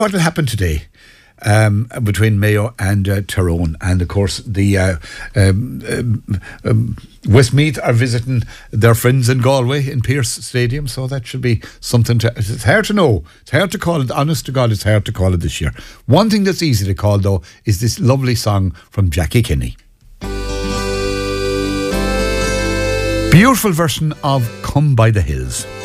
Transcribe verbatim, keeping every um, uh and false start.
what will happen today um, between Mayo and uh, Tyrone, and of course the uh, um, um, um, Westmeath are visiting their friends in Galway in Pearse Stadium, so that should be something to. It's hard to know. It's hard to call it. Honest to God, it's hard to call it this year. One thing that's easy to call though is this lovely song from Jackie Kinney. Beautiful version of "Come by the Hills."